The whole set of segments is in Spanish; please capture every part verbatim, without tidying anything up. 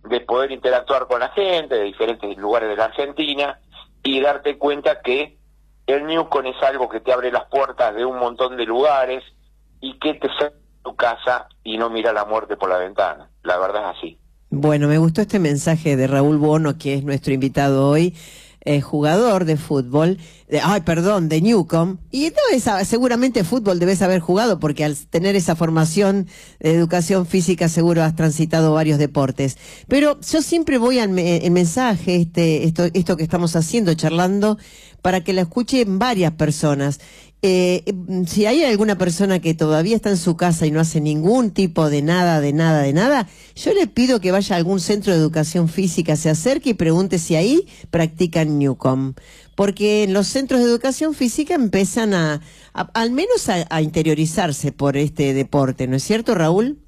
de poder interactuar con la gente de diferentes lugares de la Argentina y darte cuenta que el Newcom es algo que te abre las puertas de un montón de lugares y que te saca de tu casa y no mira la muerte por la ventana. La verdad es así. Bueno, me gustó este mensaje de Raúl Bono, que es nuestro invitado hoy, eh, jugador de fútbol, de, ay, perdón, de Newcom, y debes, seguramente fútbol debes haber jugado, porque al tener esa formación de educación física seguro has transitado varios deportes. Pero yo siempre voy al me el mensaje, este, esto, esto que estamos haciendo, charlando, para que la escuchen varias personas. Eh, si hay alguna persona que todavía está en su casa y no hace ningún tipo de nada, de nada, de nada, yo le pido que vaya a algún centro de educación física, se acerque y pregunte si ahí practican Newcom. Porque en los centros de educación física empiezan a, a al menos a, a interiorizarse por este deporte, ¿no es cierto, Raúl?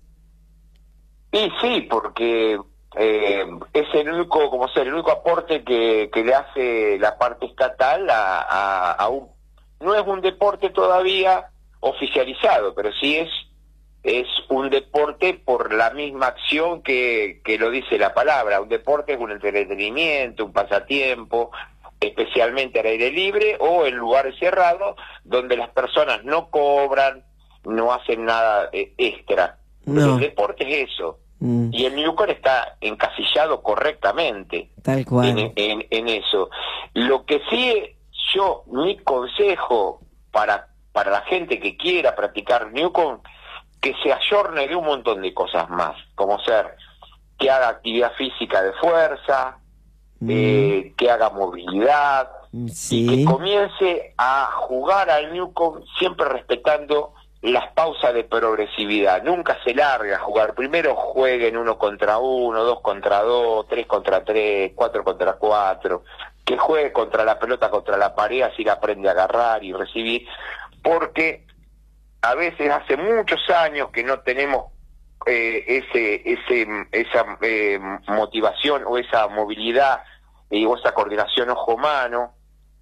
Sí, sí, porque eh, es el único, como sea, el único aporte que, que le hace la parte estatal a, a, a un... No es un deporte todavía oficializado, pero sí es es un deporte por la misma acción que, que lo dice la palabra. Un deporte es un entretenimiento, un pasatiempo, especialmente al aire libre o en lugares cerrados, donde las personas no cobran, no hacen nada eh, extra. No. El deporte es eso. Mm. Y el Newcom está encasillado correctamente. Tal cual. En, en, en eso. Lo que sí... Yo, mi consejo para para la gente que quiera practicar Newcom, que se ayorne de un montón de cosas más, como ser que haga actividad física de fuerza, mm. eh, que haga movilidad, sí. y que comience a jugar al Newcom siempre respetando las pausas de progresividad. Nunca se larga a jugar. Primero jueguen uno contra uno, dos contra dos, tres contra tres, cuatro contra cuatro. Que juegue contra la pelota, contra la pared, así la aprende a agarrar y recibir, porque a veces hace muchos años que no tenemos eh, ese ese esa eh, motivación o esa movilidad eh, o esa coordinación ojo-mano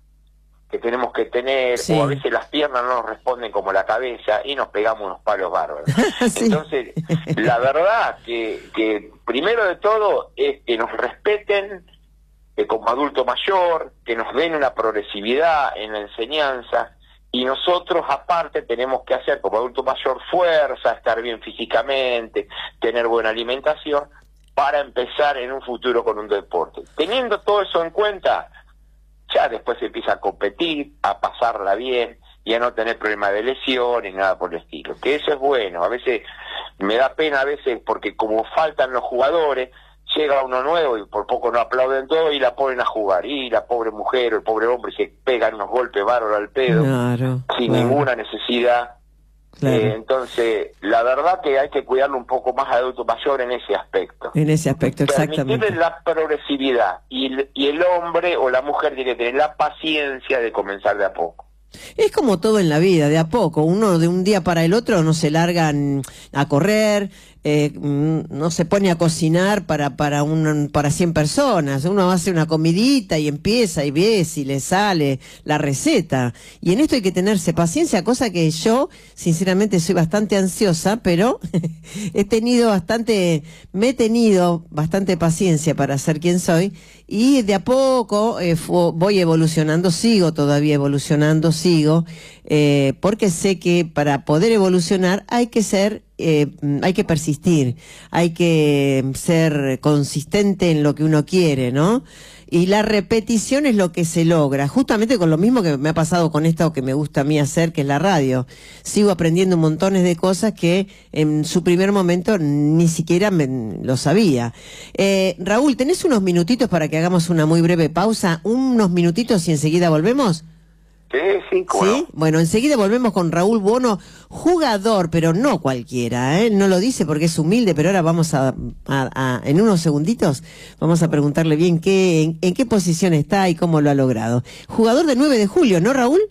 que tenemos que tener, sí. O a veces las piernas no nos responden como la cabeza y nos pegamos unos palos bárbaros. Sí. Entonces, la verdad que, que primero de todo es que nos respeten como adulto mayor, que nos den una progresividad en la enseñanza, y nosotros aparte tenemos que hacer como adulto mayor fuerza, estar bien físicamente, tener buena alimentación, para empezar en un futuro con un deporte. Teniendo todo eso en cuenta, ya después se empieza a competir, a pasarla bien, y a no tener problemas de lesión ni nada por el estilo. Que eso es bueno. A veces me da pena, a veces, porque como faltan los jugadores, llega uno nuevo y por poco no aplauden todo y la ponen a jugar. Y la pobre mujer o el pobre hombre se pegan unos golpes bárbaros al pedo, claro, sin claro. ninguna necesidad. Claro. Eh, entonces, la verdad que hay que cuidarlo un poco más al adulto mayor en ese aspecto. En ese aspecto, exactamente. Permitirle la progresividad y, y el hombre o la mujer tiene que tener la paciencia de comenzar de a poco. Es como todo en la vida, de a poco. Uno de un día para el otro no se largan a correr, eh, no se pone a cocinar para para un para cien personas. Uno hace una comidita y empieza y ve si le sale la receta. Y en esto hay que tenerse paciencia, cosa que yo, sinceramente, soy bastante ansiosa, pero he tenido bastante, me he tenido bastante paciencia para ser quien soy. Y de a poco eh, voy evolucionando, sigo todavía evolucionando, sigo, eh, porque sé que para poder evolucionar hay que ser, eh, hay que persistir, hay que ser consistente en lo que uno quiere, ¿no? Y la repetición es lo que se logra, justamente con lo mismo que me ha pasado con esto que me gusta a mí hacer, que es la radio. Sigo aprendiendo montones de cosas que en su primer momento ni siquiera me, lo sabía. Eh, Raúl, ¿tenés unos minutitos para que hagamos una muy breve pausa? Unos minutitos y enseguida volvemos. Sí, sí, ¿cómo ¿Sí? no? Bueno, enseguida volvemos con Raúl Bono, jugador, pero no cualquiera, ¿eh? No lo dice porque es humilde, pero ahora vamos a, a, a en unos segunditos, vamos a preguntarle bien qué, en, en qué posición está y cómo lo ha logrado. Jugador de nueve de julio, ¿no, Raúl?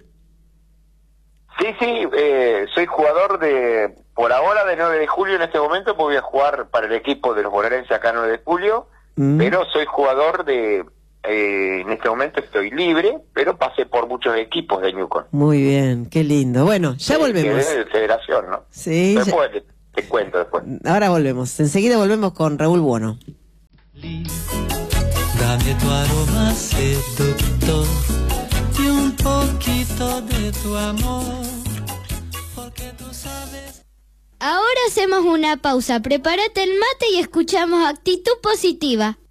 Sí, sí, eh, soy jugador de, por ahora, de nueve de julio en este momento, porque voy a jugar para el equipo de los bonaerenses acá nueve de julio, mm. pero soy jugador de... Eh, en este momento estoy libre, pero pasé por muchos equipos de Newcom. Muy bien, qué lindo. Bueno, ya sí, volvemos. Que de federación, ¿no? Sí. Después ya... te, te cuento después. Ahora volvemos. Enseguida volvemos con Raúl Bono. ti. Dame tu aroma seductor y un poquito de tu amor, porque tú sabes. Ahora hacemos una pausa, prepárate el mate y escuchamos Actitud Positiva.